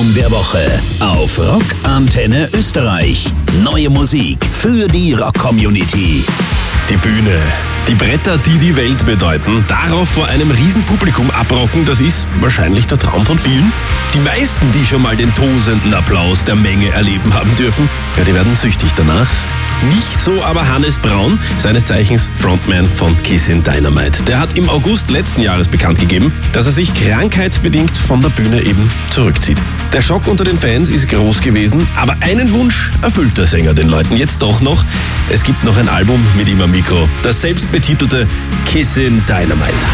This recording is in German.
Album der Woche auf Rock Antenne Österreich. Neue Musik für die Rock-Community. Die Bühne, die Bretter, die die Welt bedeuten, darauf vor einem Riesenpublikum abrocken, das ist wahrscheinlich der Traum von vielen. Die meisten, die schon mal den tosenden Applaus der Menge erleben haben dürfen, ja, die werden süchtig danach. Nicht so aber Hannes Braun, seines Zeichens Frontman von Kissin' Dynamite. Der hat im August letzten Jahres bekannt gegeben, dass er sich krankheitsbedingt von der Bühne eben zurückzieht. Der Schock unter den Fans ist groß gewesen, aber einen Wunsch erfüllt der Sänger den Leuten jetzt doch noch. Es gibt noch ein Album mit ihm am Mikro, das selbstbetitelte Kissin' Dynamite.